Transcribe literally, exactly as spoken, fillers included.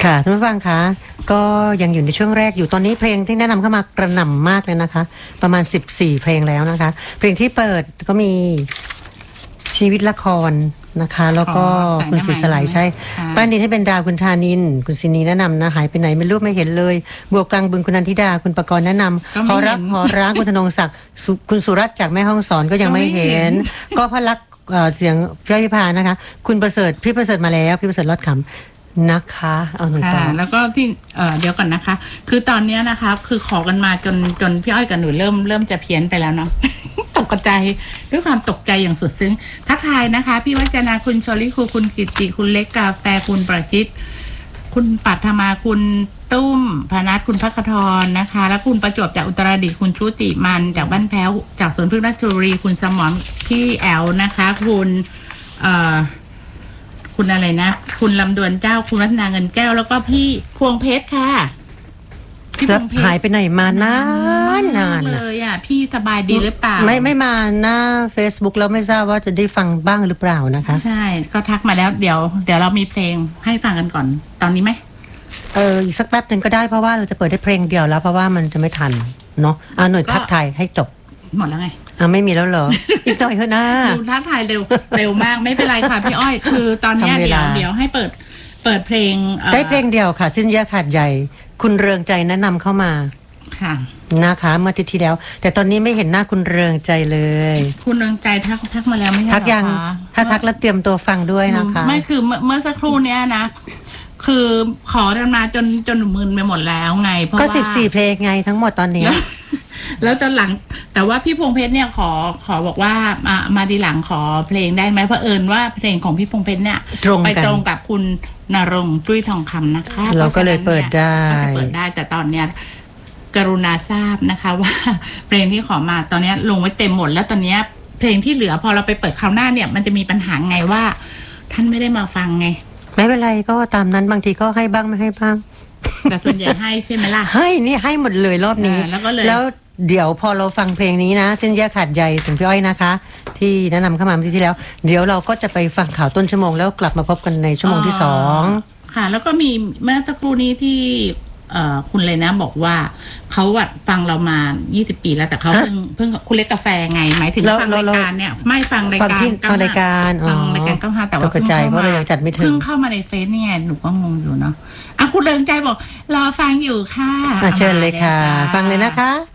ค่ะท่านผู้ฟังคะก็ยังอยู่ในช่วงแรกอยู่ตอนนี้เพลงที่แนะนำเข้ามากระหน่ำมากเลยนะคะประมาณสิบสี่เพลงแล้วนะคะเพลงที่เปิดก็มีชีวิตละครนะคะแล้วก็คุณศรีสลายใช่ป้านินให้เป็นดาวคุณธานินคุณศินีแนะนำนะหายไปไหนไม่รู้ไม่เห็นเลยบัวกลางบึงคุณนันทิดาคุณประกรณ์แนะนำหอรักหอร้างคุณธนงศักดิ์คุณสุรัตน์จากแม่ห้องสอนก็ยังไม่เห็นก็พระลักษณ์เสียงพระพิพานะคะคุณประเสริฐพี่ประเสริฐมาแล้วพี่ประเสริฐรอดขำนะคะเอาหนึ่งต่อแล้วก็ที่เอ่อเดี๋ยวก่อนนะคะคือตอนนี้นะคะคือขอกันมาจนจนพี่อ้อยกับหนูเริ่มเริ่มจะเพี้ยนไปแล้วเนาะ ตกใจด้วยความตกใจอย่างสุดซึ้งทักทายนะคะพี่วัจนาคุณชลิคูคุณกิตติคุณเล็กกาแฟคุณประจิตคุณปัทมาคุณตุ้มพนัสคุณพักทรนะคะแล้วคุณประจวบจากอุตรดิตถ์คุณชุติมันจากบ้านแพ้วจากสวนพึ่งราชบุรีคุณสมรพี่แอลนะคะคุณเอ่อคุณอะไรนะคุณลำดวนเจ้าคุณรัตนาเงินแก้วแล้วก็พี่พวงเพชรค่ะพี่พวงเพชรหายไปไหนมานานนานเลยอ่ะพี่สบายดีหรือเปล่าไม่ไม่มาหน้า Facebook แล้วไม่ทราบว่าจะได้ฟังบ้างหรือเปล่านะคะใช่ก็ทักมาแล้วเดี๋ยวเดี๋ยวเรามีเพลงให้ฟังกันก่อนตอนนี้ไหมเอออีกสักแป๊บนึงก็ได้เพราะว่าเราจะเปิดได้เพลงเดียวแล้วเพราะว่ามันจะไม่ทันเนาะอ่าหน่วยทักทายให้จบหมดแล้วไงอ่าไม่มีแล้วเหรอ อีกหน่อยเถอะนะดูทักทายเร็วเร็วมากไม่เป็นไรค่ะพี่อ้อยคือตอนนี้เดี๋ยวเดี๋ยวให้เปิดเปิดเพลงได้เพลงเดียวค่ะสิ้นเยื่อขาดใหญ่คุณเรืองใจแนะนำเข้ามาค่ะนะคะเมื่ออาทิตย์ที่แล้วแต่ตอนนี้ไม่เห็นหน้าคุณเรืองใจเลยคุณเรืองใจทักทักมาแล้วไม่ใช่ทักยังถ้าทักแล้วเตรียมตัวฟังด้วยนะคะไม่คือเมื่อสักครู่เนี้ยนะคือขอกันมาจนจนมึนไปหมดแล้วไงเพราะว่าก็สิบสี่เพลงไงทั้งหมดตอนนี้แล้วตอนหลังแต่ว่าพี่พงเพชรเนี่ยขอขอบอกว่ามามาดีหลังขอเพลงได้ไหมเพราะเอิญว่าเพลงของพี่พงเพชรเนี่ยไปตรงกับคุณณรงค์จุ้ยทองคำนะคะเราก็เลยเปิดได้ก็จะเปิดได้แต่ตอนเนี้ยกรุณาทราบนะคะว่าเพลงที่ขอมาตอนนี้ลงไว้เต็มหมดแล้วตอนนี้เพลงที่เหลือพอเราไปเปิดคราวหน้าเนี่ยมันจะมีปัญหาไงว่าท่านไม่ได้มาฟังไงไม่เป็นไรก็ตามนั้นบางทีก็ให้บ้างไม่ให้บ้างแต่ส่วนใหญ่ให้ใช่ไหมล่ะให้นี่ให้หมดเลยรอบนี้แล้วก็เลยแล้วเดี๋ยวพอเราฟังเพลงนี้นะเส้นเยื่อขาดใยเสียงพี่อ้อยนะคะที่แนะนำเข้ามาเมื่อที่แล้วเดี๋ยวเราก็จะไปฟังข่าวต้นชั่วโมงแล้วกลับมาพบกันในชั่วโมงที่สองค่ะแล้วก็มีเมื่อสักครู่นี้ที่คุณเลยนะบอกว่าเขาวัดฟังเรามายี่สิบปีแล้วแต่เขาเพิ่งเพิ่งคุณเล็กกาแฟไงหมายถึงฟังรายการเนี่ยไม่ฟังรายการฟังรายการฟังรายการก็ห้าแต่ว่าเพิ่งเข้ามาเพราะเรายังจัดไม่ถึงเพิ่งเข้ามาในเฟซนี่ไงหนูก็งงอยู่เนาะอ่ะคุณเริงใจบอกรอฟังอยู่ค่ะเชิญเลยค่ะฟังเลยนะคะ